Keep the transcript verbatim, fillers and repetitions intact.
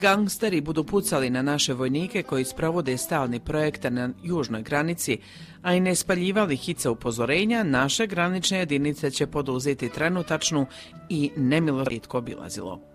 Gangsteri budu pucali na naše vojnike koji sprovode stalni projekte na južnoj granici, a i ne spaljivali hice upozorenja, naše granične jedinice će poduzeti trenutačnu i nemilosrdnu obilazilo.